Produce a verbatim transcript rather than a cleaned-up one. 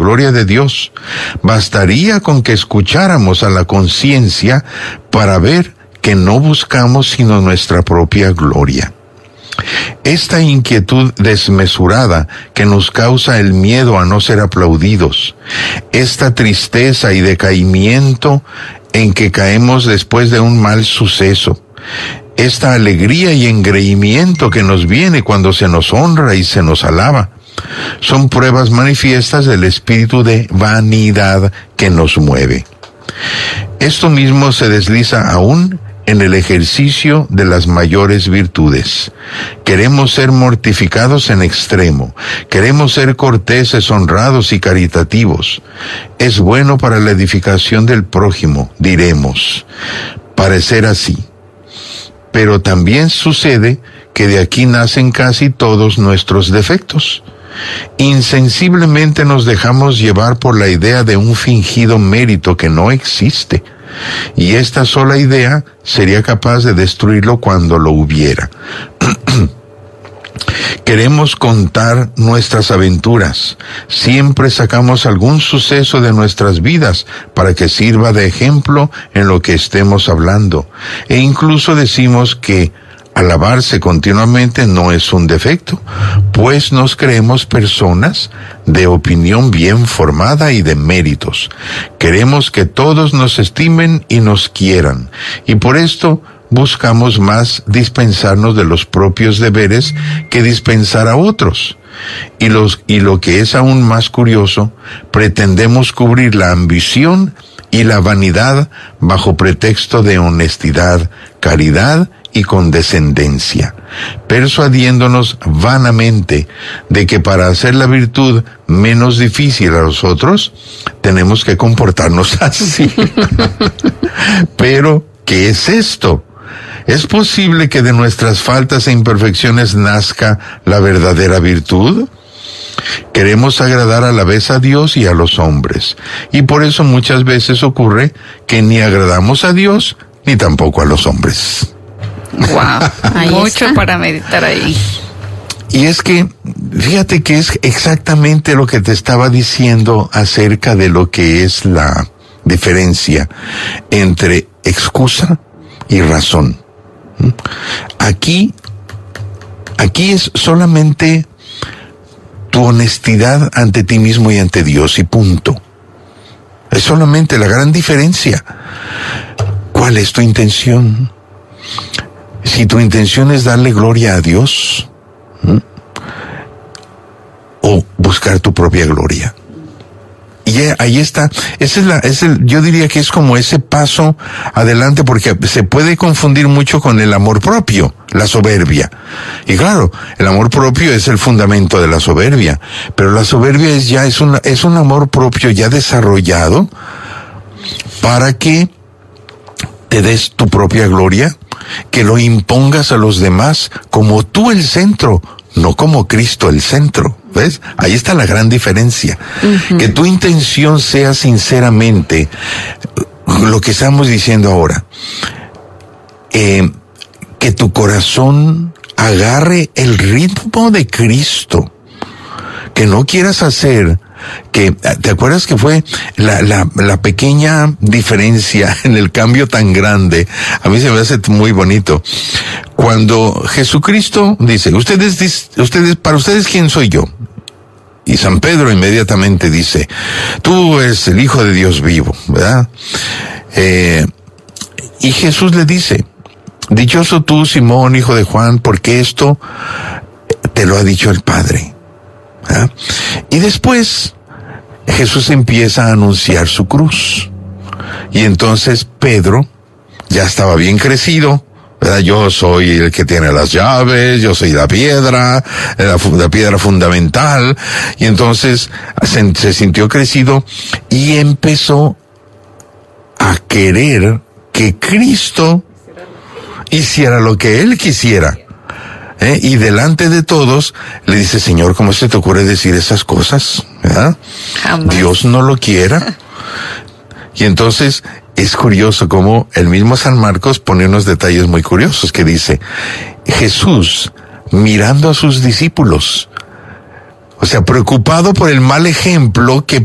gloria de Dios. Bastaría con que escucháramos a la conciencia para ver que no buscamos sino nuestra propia gloria. Esta inquietud desmesurada que nos causa el miedo a no ser aplaudidos, esta tristeza y decaimiento en que caemos después de un mal suceso, esta alegría y engreimiento que nos viene cuando se nos honra y se nos alaba, son pruebas manifiestas del espíritu de vanidad que nos mueve. Esto mismo se desliza aún en el ejercicio de las mayores virtudes. Queremos ser mortificados en extremo, queremos ser corteses, honrados y caritativos. Es bueno para la edificación del prójimo, diremos, parecer así. Pero también sucede que de aquí nacen casi todos nuestros defectos. Insensiblemente nos dejamos llevar por la idea de un fingido mérito que no existe. Y esta sola idea sería capaz de destruirlo cuando lo hubiera. Queremos contar nuestras aventuras. Siempre sacamos algún suceso de nuestras vidas para que sirva de ejemplo en lo que estemos hablando. E incluso decimos que alabarse continuamente no es un defecto, pues nos creemos personas de opinión bien formada y de méritos. Queremos que todos nos estimen y nos quieran, y por esto buscamos más dispensarnos de los propios deberes que dispensar a otros. Y, los, y lo que es aún más curioso, pretendemos cubrir la ambición y la vanidad bajo pretexto de honestidad, caridad y condescendencia, persuadiéndonos vanamente de que para hacer la virtud menos difícil a los otros, tenemos que comportarnos así. Pero, ¿qué es esto? ¿Es posible que de nuestras faltas e imperfecciones nazca la verdadera virtud? Queremos agradar a la vez a Dios y a los hombres, y por eso muchas veces ocurre que ni agradamos a Dios ni tampoco a los hombres. Wow, mucho está. Para meditar ahí. Y es que, fíjate que es exactamente lo que te estaba diciendo acerca de lo que es la diferencia entre excusa y razón. Aquí, aquí es solamente tu honestidad ante ti mismo y ante Dios, y punto. Es solamente la gran diferencia. ¿Cuál es tu intención? Si tu intención es darle gloria a Dios, ¿sí?, o buscar tu propia gloria. Y ahí está, ese es la, es el, yo diría que es como ese paso adelante, porque se puede confundir mucho con el amor propio, la soberbia. Y claro, el amor propio es el fundamento de la soberbia, pero la soberbia es ya, es un, es un amor propio ya desarrollado para que te des tu propia gloria, que lo impongas a los demás como tú el centro, no como Cristo el centro. ¿Ves? Ahí está la gran diferencia. Uh-huh. Que tu intención sea sinceramente lo que estamos diciendo ahora. Eh, que tu corazón agarre el ritmo de Cristo. Que no quieras hacer que, ¿te acuerdas que fue la, la, la pequeña diferencia en el cambio tan grande? A mí se me hace muy bonito. Cuando Jesucristo dice, ustedes, ustedes, para ustedes, ¿quién soy yo? Y San Pedro inmediatamente dice, tú eres el Hijo de Dios vivo, ¿verdad? Eh, y Jesús le dice, dichoso tú, Simón, hijo de Juan, porque esto te lo ha dicho el Padre. ¿Ah? Y después Jesús empieza a anunciar su cruz, y entonces Pedro ya estaba bien crecido, ¿verdad? Yo soy el que tiene las llaves, yo soy la piedra, la, la piedra fundamental, y entonces se, se sintió crecido y empezó a querer que Cristo hiciera lo que él quisiera. ¿Eh? Y delante de todos le dice, Señor, ¿cómo se te ocurre decir esas cosas? ¿Verdad? Dios no lo quiera. Y entonces es curioso cómo el mismo San Marcos pone unos detalles muy curiosos, que dice, Jesús mirando a sus discípulos, o sea, preocupado por el mal ejemplo que